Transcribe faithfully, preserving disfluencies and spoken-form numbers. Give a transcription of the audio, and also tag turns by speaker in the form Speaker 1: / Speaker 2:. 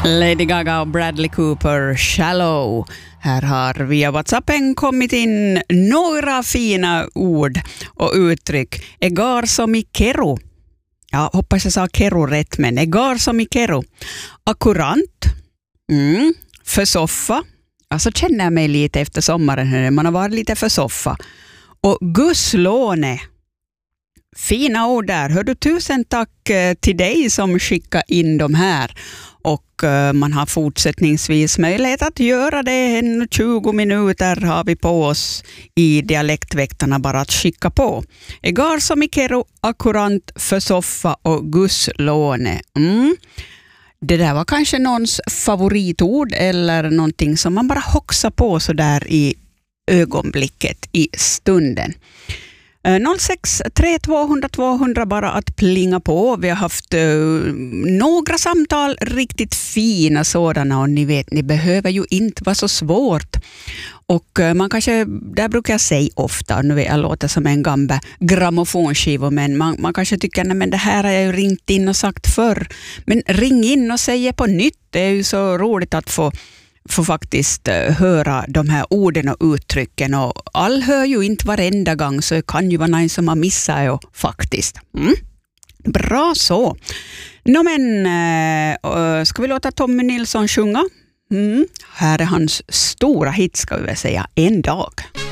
Speaker 1: Lady Gaga och Bradley Cooper, Shallow. Här har via WhatsAppen kommit in några fina ord och uttryck. Egar som i kero. Jag hoppas jag sa kero rätt, men egar som i kero. Akkurant. Mm. För soffa. Alltså känner jag mig lite efter sommaren. Man har varit lite för soffa. Och gusslåne. Fina ord där. Hör du, tusen tack till dig som skickar in de här. Och man har fortsättningsvis möjlighet att göra det. En tjugo minuter har vi på oss i dialektväktarna bara att skicka på. Egar som i kero, akkurant, för soffa och gusslåne. Mm. Det där var kanske någons favoritord eller någonting som man bara hoxar på så där i ögonblicket, i stunden. noll sex tre två noll noll två noll noll bara att plinga på. Vi har haft uh, några samtal, riktigt fina sådana, och ni vet, ni behöver ju inte vara så svårt. Och uh, man kanske, där brukar jag säga ofta, nu vet jag låter som en gammal grammofonskiva, men man, man kanske tycker, nej men det här har jag ju ringt in och sagt förr. Men ring in och säg på nytt, det är ju så roligt att få får faktiskt höra de här orden och uttrycken, och all hör ju inte varenda gång, så det kan ju vara någon som har missat ju faktiskt. Mm. Bra så. Nå men, äh, ska vi låta Tommy Nilsson sjunga? Mm. Här är hans stora hit, ska vi väl säga, En dag.